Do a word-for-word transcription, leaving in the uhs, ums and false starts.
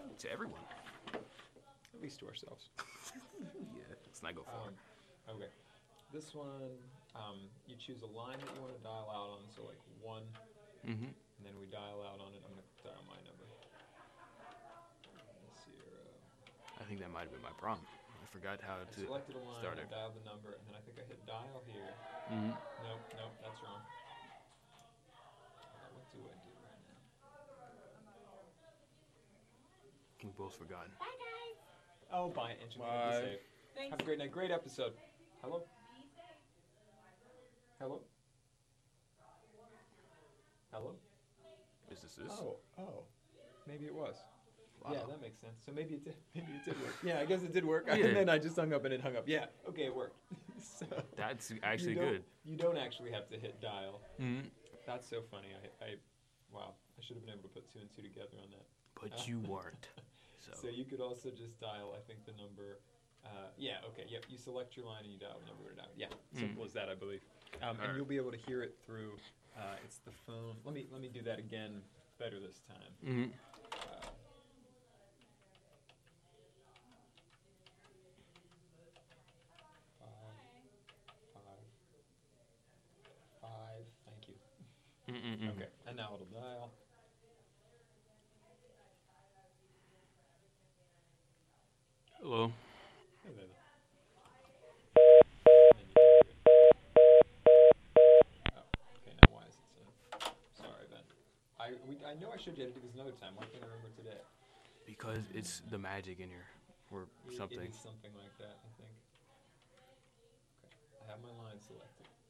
To everyone. At least to ourselves. Yeah, let's not go far. Um, okay. This one, um, you choose a line that you want to dial out on, so like one, Mm-hmm. and then we dial out on it. I'm going to dial my number. Zero. I think that might have been my problem. I forgot how I to selected a line, start I it. dialed the number, and then I think I hit dial here. Mm-hmm. Nope, nope, that's wrong. Uh, what do I do right now? We both forgot. Oh, bye, Ancient. Bye. Be safe. Thanks. Have a great night. Great episode. Hello? Hello? Hello? Is this this? Oh, oh. Maybe it was. Wow. Yeah, that makes sense. So maybe it did. Maybe it did work. Yeah, I guess it did work. Yeah. And then I just hung up and it hung up. Yeah. Okay, it worked. So That's actually you don't- good. You don't actually have to hit dial. Mm-hmm. That's so funny. I, I, wow. I should have been able to put two and two together on that. But you weren't. So, So you could also just dial, I think, the number. Uh, yeah, okay, yep. You select your line and you dial the number to dial. Yeah, simple as that, I believe. Um, and Alright. you'll be able to hear it through. Uh, it's the phone. Let me let me do that again, better this time. mm-hmm. Uh, five, five, five. Thank you. Mm-mm-mm. Okay, and now it'll dial. Hello. Hey there. And then you can hear it. Oh, okay. Now why is it so? Sorry, Ben. I we, I know I showed you how to do this another time. Why can't I remember today? Because it's the magic in here, or It- something. It is something like that, I think. Okay. I have my line selected.